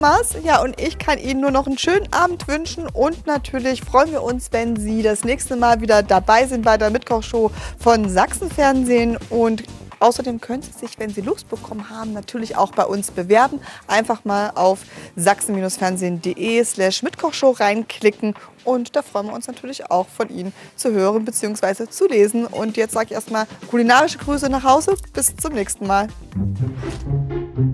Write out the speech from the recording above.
Ja, und ich kann Ihnen nur noch einen schönen Abend wünschen und natürlich freuen wir uns, wenn Sie das nächste Mal wieder dabei sind bei der Mitkochshow von Sachsenfernsehen. Und außerdem können Sie sich, wenn Sie Lust bekommen haben, natürlich auch bei uns bewerben. Einfach mal auf sachsen-fernsehen.de/Mitkochshow reinklicken und da freuen wir uns natürlich auch von Ihnen zu hören bzw. zu lesen. Und jetzt sage ich erstmal kulinarische Grüße nach Hause. Bis zum nächsten Mal.